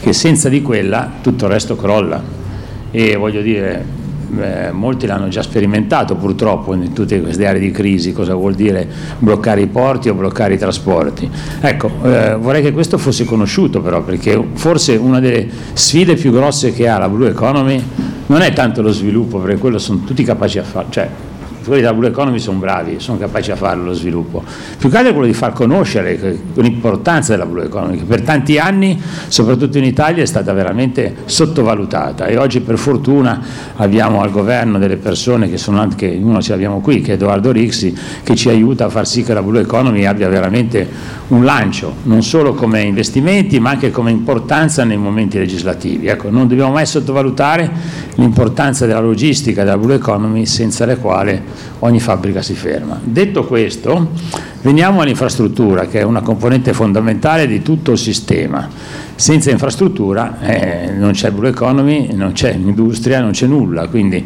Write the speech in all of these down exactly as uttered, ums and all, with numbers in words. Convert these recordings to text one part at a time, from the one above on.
che senza di quella tutto il resto crolla. E voglio dire, Eh, molti l'hanno già sperimentato purtroppo in tutte queste aree di crisi, cosa vuol dire bloccare i porti o bloccare i trasporti. Ecco, eh, vorrei che questo fosse conosciuto però, perché forse una delle sfide più grosse che ha la Blue Economy non è tanto lo sviluppo, perché quello sono tutti capaci a fare, cioè quelli della Blue Economy sono bravi, sono capaci a fare lo sviluppo. Più che altro è quello di far conoscere l'importanza della Blue Economy, che per tanti anni, soprattutto in Italia, è stata veramente sottovalutata, e oggi per fortuna abbiamo al governo delle persone che sono anche, uno ce l'abbiamo qui, che è Edoardo Rixi, che ci aiuta a far sì che la Blue Economy abbia veramente un lancio, non solo come investimenti, ma anche come importanza nei momenti legislativi. Ecco, non dobbiamo mai sottovalutare l'importanza della logistica della Blue Economy, senza la quale ogni fabbrica si ferma. Detto questo, veniamo all'infrastruttura, che è una componente fondamentale di tutto il sistema. Senza infrastruttura eh, non c'è Blue Economy, non c'è industria, non c'è nulla. Quindi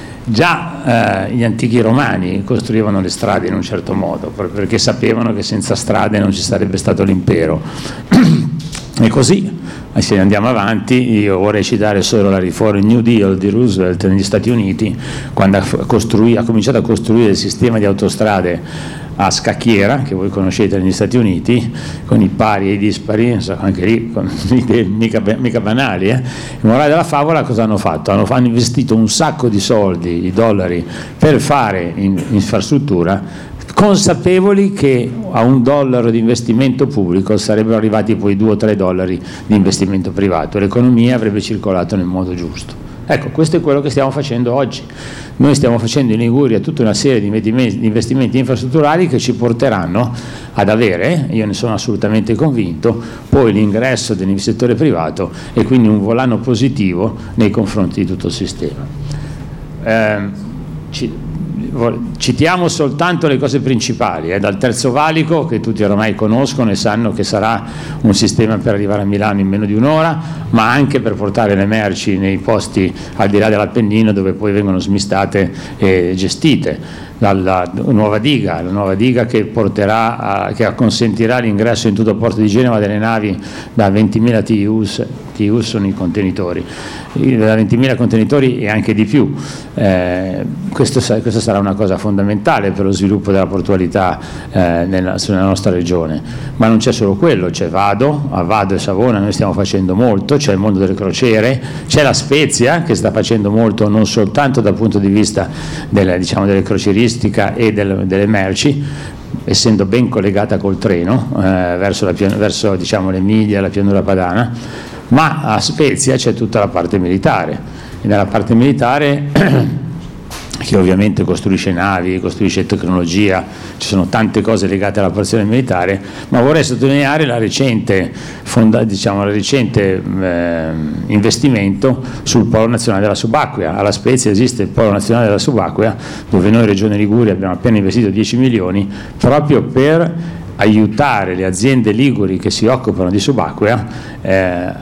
già eh, gli antichi romani costruivano le strade in un certo modo, perché sapevano che senza strade non ci sarebbe stato l'impero. E così, se andiamo avanti, io vorrei citare solo la riforma New Deal di Roosevelt negli Stati Uniti, quando ha, costruì, ha cominciato a costruire il sistema di autostrade a scacchiera, che voi conoscete negli Stati Uniti, con i pari e i dispari, insomma, anche lì con idee mica, mica banali. Eh? Il morale della favola cosa hanno fatto? Hanno, hanno investito un sacco di soldi, di dollari, per fare in, infrastruttura, consapevoli che a un dollaro di investimento pubblico sarebbero arrivati poi due o tre dollari di investimento privato, l'economia avrebbe circolato nel modo giusto. Ecco, questo è quello che stiamo facendo oggi. Noi stiamo facendo in Liguria tutta una serie di investimenti infrastrutturali che ci porteranno ad avere, io ne sono assolutamente convinto, poi l'ingresso dell'investitore privato e quindi un volano positivo nei confronti di tutto il sistema. Eh, ci, Citiamo soltanto le cose principali, eh, dal Terzo Valico, che tutti ormai conoscono e sanno che sarà un sistema per arrivare a Milano in meno di un'ora, ma anche per portare le merci nei posti al di là dell'Appennino dove poi vengono smistate e gestite. Dalla nuova diga, la nuova diga che porterà a, che consentirà l'ingresso in tutto il porto di Genova delle navi da ventimila T U S, T U S sono i contenitori, da ventimila contenitori e anche di più. Eh, questo, questo sarà una cosa fondamentale per lo sviluppo della portualità eh, nella, nella nostra regione. Ma non c'è solo quello, c'è Vado, a Vado e Savona noi stiamo facendo molto, c'è il mondo delle crociere, c'è la Spezia che sta facendo molto non soltanto dal punto di vista delle, diciamo, delle crocieristica e delle, delle merci, essendo ben collegata col treno eh, verso, la, verso diciamo, l'Emilia e la pianura padana, ma a Spezia c'è tutta la parte militare, e nella parte militare che ovviamente costruisce navi, costruisce tecnologia, ci sono tante cose legate alla porzione militare, ma vorrei sottolineare la recente, fonda, diciamo, la recente eh, investimento sul Polo Nazionale della Subacquea. Alla Spezia esiste il Polo Nazionale della Subacquea, dove noi Regione Liguria abbiamo appena investito dieci milioni proprio per aiutare le aziende liguri che si occupano di subacquea eh,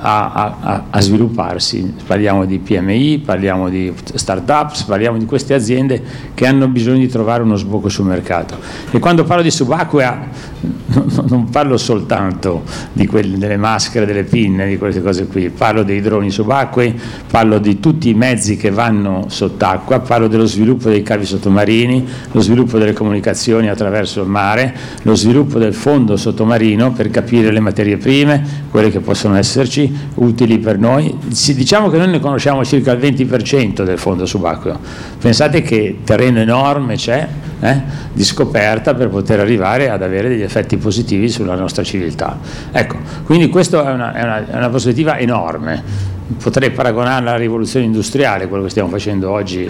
a, a, a svilupparsi. Parliamo di P M I, parliamo di start-ups, parliamo di queste aziende che hanno bisogno di trovare uno sbocco sul mercato. E quando parlo di subacquea non, non parlo soltanto di quelle, delle maschere, delle pinne, di queste cose qui, parlo dei droni subacquei, parlo di tutti i mezzi che vanno sott'acqua, parlo dello sviluppo dei cavi sottomarini, lo sviluppo delle comunicazioni attraverso il mare, lo sviluppo del fondo sottomarino per capire le materie prime, quelle che possono esserci utili per noi. Diciamo che noi ne conosciamo circa il venti per cento del fondo subacqueo. Pensate che terreno enorme c'è eh, di scoperta per poter arrivare ad avere degli effetti positivi sulla nostra civiltà. Ecco, quindi questa è una, è una, è una prospettiva enorme. Potrei paragonarla alla rivoluzione industriale, quello che stiamo facendo oggi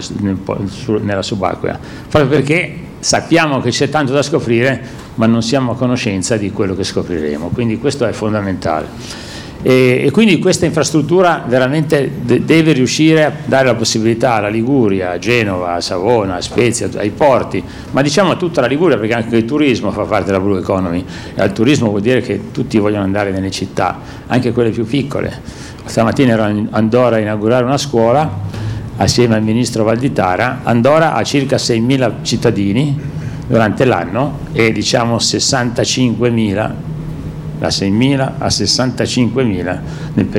nella subacquea, proprio perché sappiamo che c'è tanto da scoprire, ma non siamo a conoscenza di quello che scopriremo, quindi questo è fondamentale. E, e quindi questa infrastruttura veramente de- deve riuscire a dare la possibilità alla Liguria, a Genova, a Savona, a Spezia, ai porti, ma diciamo a tutta la Liguria, perché anche il turismo fa parte della Blue Economy, e al turismo vuol dire che tutti vogliono andare nelle città, anche quelle più piccole. Stamattina ero a Andorra a inaugurare una scuola assieme al ministro Valditara. Andorra ha circa seimila cittadini durante l'anno e diciamo sessantacinquemila, da seimila a sessantacinquemila nel periodo